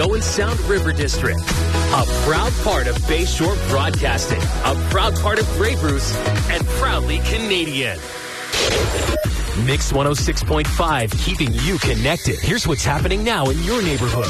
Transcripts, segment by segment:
Owen Sound River District. A proud part of Bayshore Broadcasting, a proud part of Grey Bruce, and proudly Canadian. Mix 106.5, keeping you connected. Here's what's happening now in your neighborhood.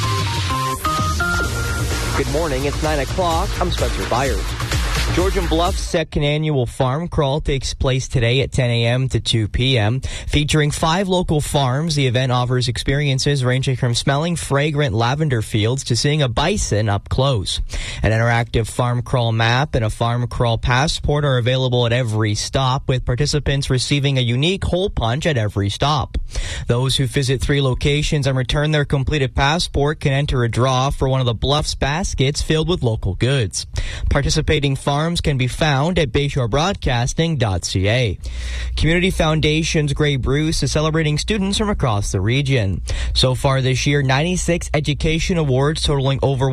Good morning. It's 9 o'clock. I'm Spencer Byers. Georgian Bluff's second annual farm crawl takes place today at 10 a.m. to 2 p.m. Featuring 5 local farms, the event offers experiences ranging from smelling fragrant lavender fields to seeing a bison up close. An interactive farm crawl map and a farm crawl passport are available at every stop, with participants receiving a unique hole punch at every stop. Those who visit 3 locations and return their completed passport can enter a draw for one of the Bluff's baskets filled with local goods. Participating farms can be found at BayshoreBroadcasting.ca. Community Foundation's Grey Bruce is celebrating students from across the region. So far this year, 96 education awards totaling over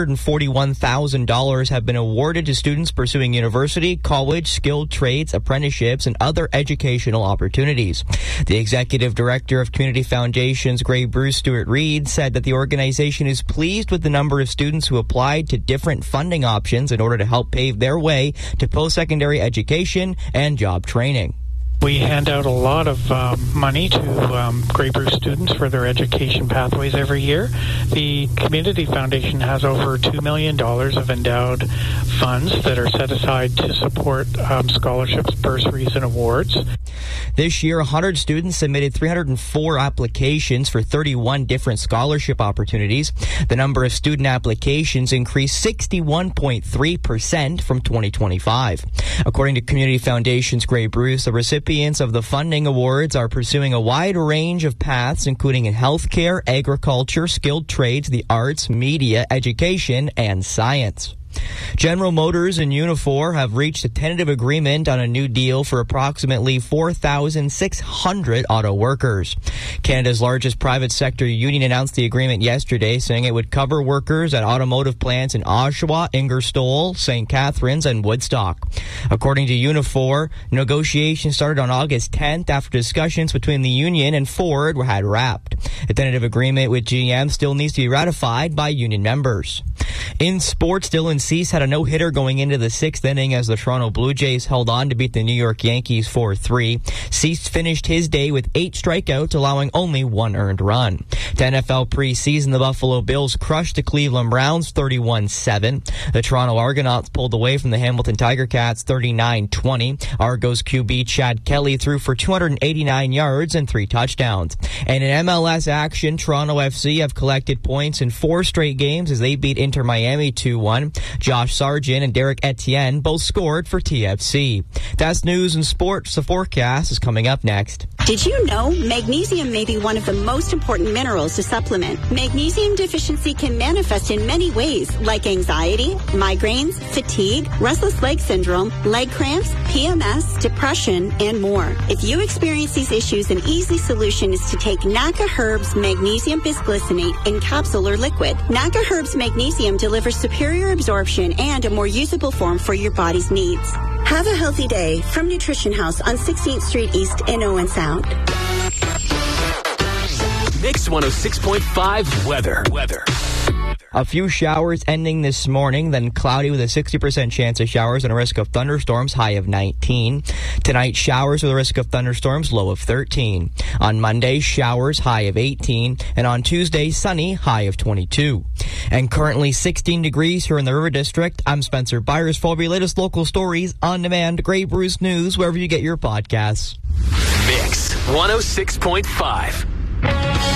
$141,000 have been awarded to students pursuing university, college, skilled trades, apprenticeships, and other educational opportunities. The executive director of Community Foundation's Grey Bruce, Stuart Reed, said that the organization is pleased with the number of students who applied to different funding options in order to help pave their way to post-secondary education and job training. We hand out a lot of money to Grey Bruce students for their education pathways every year. The Community Foundation has over $2 million of endowed funds that are set aside to support scholarships, bursaries, and awards. This year, 100 students submitted 304 applications for 31 different scholarship opportunities. The number of student applications increased 61.3% from 2025. According to Community Foundation's Grey Bruce, the recipients of the funding awards are pursuing a wide range of paths, including in healthcare, agriculture, skilled trades, the arts, media, education, and science. General Motors and Unifor have reached a tentative agreement on a new deal for approximately 4,600 auto workers. Canada's largest private sector union announced the agreement yesterday, saying it would cover workers at automotive plants in Oshawa, Ingersoll, St. Catharines, and Woodstock. According to Unifor, negotiations started on August 10th after discussions between the union and Ford had wrapped. The tentative agreement with GM still needs to be ratified by union members. In sports, Dylan Cease had a no-hitter going into the 6th inning as the Toronto Blue Jays held on to beat the New York Yankees 4-3. Cease finished his day with 8 strikeouts, allowing only 1 earned run. To NFL preseason, the Buffalo Bills crushed the Cleveland Browns 31-7. The Toronto Argonauts pulled away from the Hamilton Tiger Cats 39-20. Argos QB Chad Kelly threw for 289 yards and 3 touchdowns. And in MLS action, Toronto FC have collected points in 4 straight games as they beat Inter Miami 2-1. Josh Sargent and Derek Etienne both scored for TFC. That's news and sports. The forecast is coming up next. Did you know magnesium may be one of the most important minerals to supplement? Magnesium deficiency can manifest in many ways, like anxiety, migraines, fatigue, restless leg syndrome, leg cramps, PMS, depression, and more. If you experience these issues, an easy solution is to take NACA Herbs Magnesium Bisglycinate in capsule or liquid. NACA Herbs Magnesium delivers superior absorption and a more usable form for your body's needs. Have a healthy day from Nutrition House on 16th Street East in Owen Sound. Mix 106.5 weather. A few showers ending this morning, then cloudy with a 60% chance of showers and a risk of thunderstorms, high of 19. Tonight, showers with a risk of thunderstorms, low of 13. On Monday, showers, high of 18. And on Tuesday, sunny, high of 22. And currently 16 degrees here in the River District. I'm Spencer Byers. For your latest local stories, on demand, Grey Bruce News, wherever you get your podcasts. Mix 106.5.